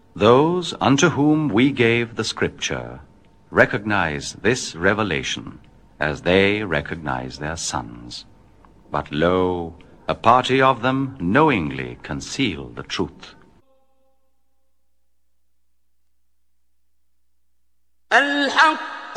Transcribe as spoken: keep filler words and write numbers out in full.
Those unto whom we gave the Scripture recognize this revelation as they recognize their sons. But lo, a party of them knowingly conceal the truth. الحق